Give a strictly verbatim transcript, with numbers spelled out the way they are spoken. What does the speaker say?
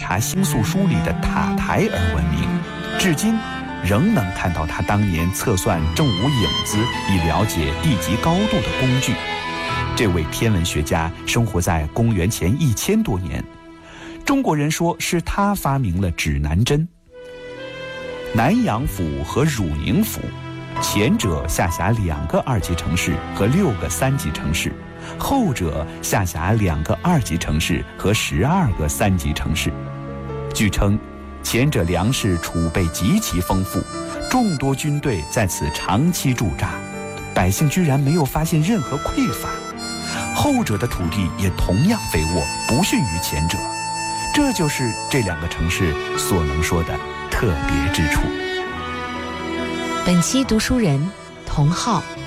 察星宿书里的塔台而闻名，至今仍能看到他当年测算正午影子以了解地极高度的工具。这位天文学家生活在公元前一千多年，中国人说是他发明了指南针。南阳府和汝宁府，前者下辖两个二级城市和六个三级城市，后者下辖两个二级城市和十二个三级城市。据称，前者粮食储备极其丰富，众多军队在此长期驻扎，百姓居然没有发现任何匮乏。后者的土地也同样肥沃，不逊于前者。这就是这两个城市所能说的特别之处。 本期读书人童浩